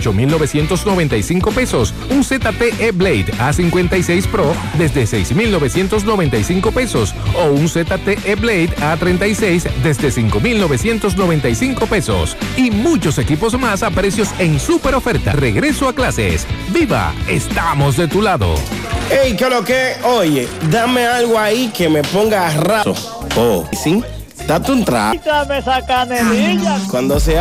8,995 pesos. Un ZTE Blade A56 Pro desde 6,995 pesos. O un ZTE Blade A36 desde 5,995 pesos. Y muchos equipos más a precios en super oferta. Regreso a clases. ¡Viva! Estamos de tu lado. Ey, ¿qué lo que? Oye, dame algo ahí que me ponga rato. Oh, ¿sí? Date un trago. Dame esa canelilla. Cuando sea